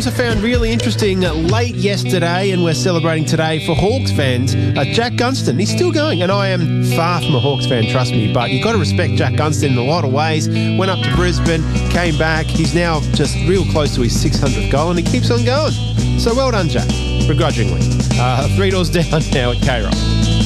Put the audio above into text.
news I found really interesting late yesterday, and we're celebrating today for Hawks fans. Jack Gunston, he's still going, and I am far from a Hawks fan, trust me, but you've got to respect Jack Gunston in a lot of ways. Went up to Brisbane, came back. He's now just real close to his 600th goal, and he keeps on going. So well done, Jack, begrudgingly. $3 down now at K-Rock.